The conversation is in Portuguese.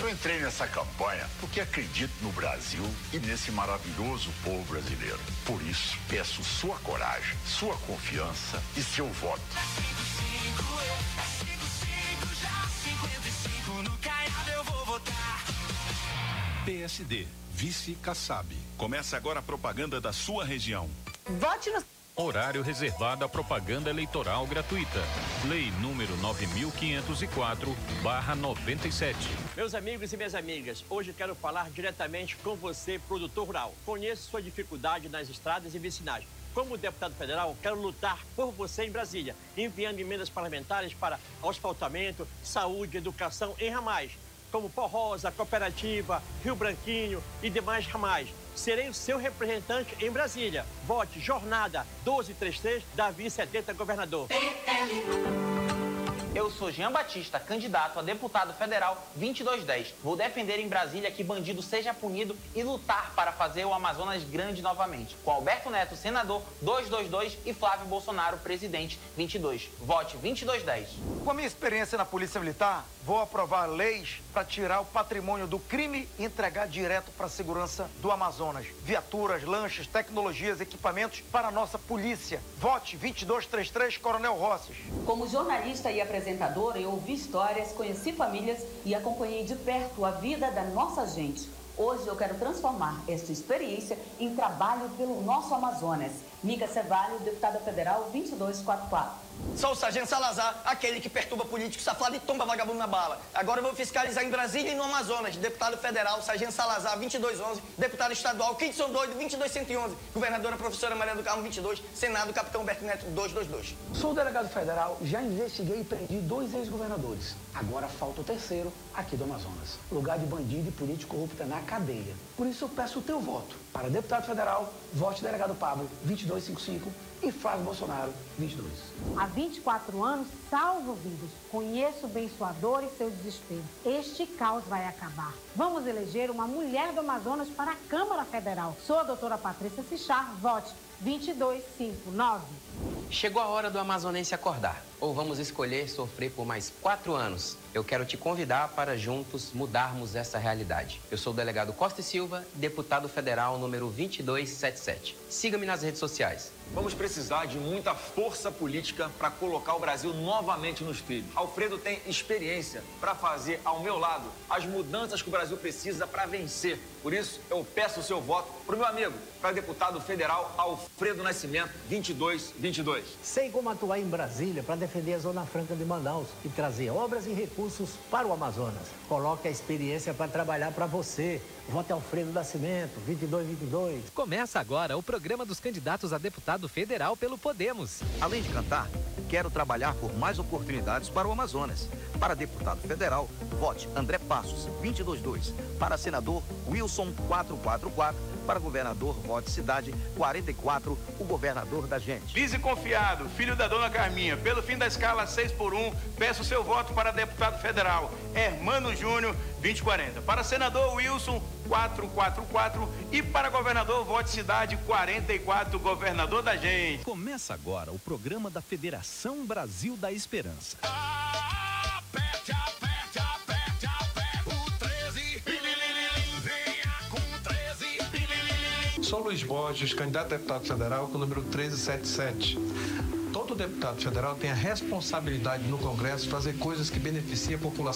Só entrei nessa campanha porque acredito no Brasil e nesse maravilhoso povo brasileiro. Por isso, peço sua coragem, sua confiança e seu voto. PSD, Vice Kassab. Começa agora a propaganda da sua região. Vote no... Horário reservado à propaganda eleitoral gratuita. Lei número 9504/97. Meus amigos e minhas amigas, hoje quero falar diretamente com você, produtor rural. Conheço sua dificuldade nas estradas e vicinais. Como deputado federal, quero lutar por você em Brasília, enviando emendas parlamentares para asfaltamento, saúde, educação em ramais, como Pó Rosa, Cooperativa, Rio Branquinho e demais ramais. Serei o seu representante em Brasília. Vote Jornada 1233, Davi 70, governador. Eu sou Jean Batista, candidato a deputado federal 2210. Vou defender em Brasília que bandido seja punido e lutar para fazer o Amazonas grande novamente. Com Alberto Neto, senador 222 e Flávio Bolsonaro, presidente 22. Vote 2210. Com a minha experiência na Polícia Militar, vou aprovar leis para tirar o patrimônio do crime e entregar direto para a segurança do Amazonas. Viaturas, lanchas, tecnologias, equipamentos para a nossa polícia. Vote 2233, Coronel Rosses. Como jornalista e apresentadora, eu ouvi histórias, conheci famílias e acompanhei de perto a vida da nossa gente. Hoje eu quero transformar esta experiência em trabalho pelo nosso Amazonas. Mica Cevalho, deputada federal 2244. Sou o Sargento Salazar, aquele que perturba político safado e tomba vagabundo na bala. Agora eu vou fiscalizar em Brasília e no Amazonas. Deputado federal, Sargento Salazar, 2211. Deputado estadual, Kidson Doido, 22111. Governadora professora Maria do Carmo, 22. Senado, Capitão Humberto Neto, 222. Sou delegado federal, já investiguei e prendi 2 ex-governadores. Agora falta o terceiro, aqui do Amazonas. Lugar de bandido e político corrupto é na cadeia. Por isso eu peço o teu voto. Para deputado federal, vote delegado Pablo, 2255 e Flávio Bolsonaro, 22. Há 24 anos, salvo vidas. Conheço bem sua dor e seu desespero. Este caos vai acabar. Vamos eleger uma mulher do Amazonas para a Câmara Federal. Sou a doutora Patrícia Sichar, vote 2259. Chegou a hora do amazonense acordar. Ou vamos escolher sofrer por mais 4 anos? Eu quero te convidar para juntos mudarmos essa realidade. Eu sou o delegado Costa e Silva, deputado federal número 2277. Siga-me nas redes sociais. Vamos precisar de muita força política para colocar o Brasil novamente nos trilhos. Alfredo tem experiência para fazer ao meu lado as mudanças que o Brasil precisa para vencer. Por isso, eu peço o seu voto para o meu amigo, para deputado federal Alfredo Nascimento, 2222. Sei como atuar em Brasília para defender a Zona Franca de Manaus e trazer obras e recursos para o Amazonas. Coloque a experiência para trabalhar para você. Vote Alfredo Nascimento, 2222. Começa agora o programa dos candidatos a deputado federal pelo Podemos. Além de cantar, quero trabalhar por mais oportunidades para o Amazonas. Para deputado federal, vote André Passos, 222. Para senador, Wilson, 444. Para governador, vote Cidade, 44, o governador da gente. Vice confiado, filho da dona Carminha, pelo fim da escala 6x1, peço seu voto para deputado federal, Hermano Júnior, 2040. Para senador, Wilson, 444. E para governador, vote Cidade, 44, governador da gente. Começa agora o programa da Federação Brasil da Esperança. Sou Luiz Borges, candidato a deputado federal com o número 1377. Todo deputado federal tem a responsabilidade no Congresso de fazer coisas que beneficiem a população